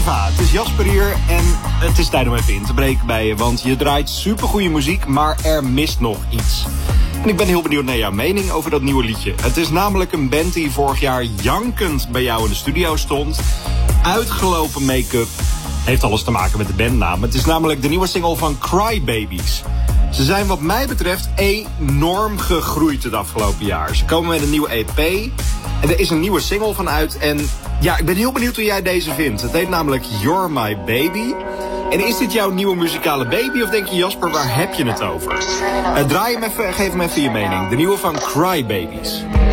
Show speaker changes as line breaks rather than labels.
Eva, het is Jasper hier en het is tijd om even in te breken bij je. Want je draait supergoeie muziek, maar er mist nog iets. En ik ben heel benieuwd naar jouw mening over dat nieuwe liedje. Het is namelijk een band die vorig jaar jankend bij jou in de studio stond. Uitgelopen make-up. Heeft alles te maken met de bandnaam. Het is namelijk de nieuwe single van Crybabies. Ze zijn wat mij betreft enorm gegroeid het afgelopen jaar. Ze komen met een nieuwe EP. En er is een nieuwe single van uit. En ja, ik ben heel benieuwd hoe jij deze vindt. Het heet namelijk You're My Baby. En is dit jouw nieuwe muzikale baby? Of denk je, Jasper, waar heb je het over? Draai hem even, geef hem even je mening. De nieuwe van Crybabies.